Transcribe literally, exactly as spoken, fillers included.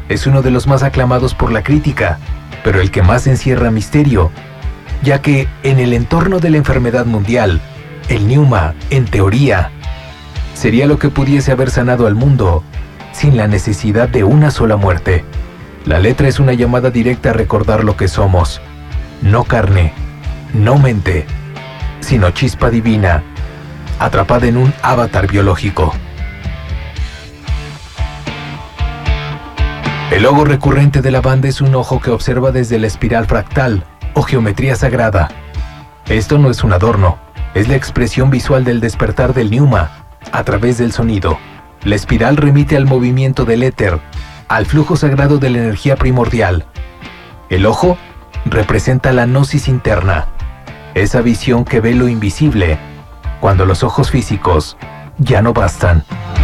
Es uno de los más aclamados por la crítica, pero el que más encierra misterio, ya que en el entorno de la enfermedad mundial, el Neuma, en teoría, sería lo que pudiese haber sanado al mundo sin la necesidad de una sola muerte. La letra es una llamada directa a recordar lo que somos. No carne, no mente, sino chispa divina, atrapada en un avatar biológico. El logo recurrente de la banda es un ojo que observa desde la espiral fractal o geometría sagrada. Esto no es un adorno, es la expresión visual del despertar del Neuma a través del sonido. La espiral remite al movimiento del éter, al flujo sagrado de la energía primordial. El ojo representa la gnosis interna, esa visión que ve lo invisible cuando los ojos físicos ya no bastan.